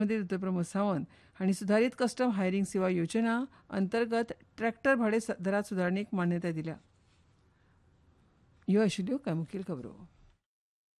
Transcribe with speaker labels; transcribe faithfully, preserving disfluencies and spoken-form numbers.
Speaker 1: मध्ये रुद्रप्रमोद सावंत हांणी सुधारीत कस्टम हायरिंग सेवा योजना अंतर्गत ट्रॅक्टर भाडे दरात सुदारणेक मान्यताय दिल्या. ह्यो आशिल्ल्यो कांय मुखेल खबरो.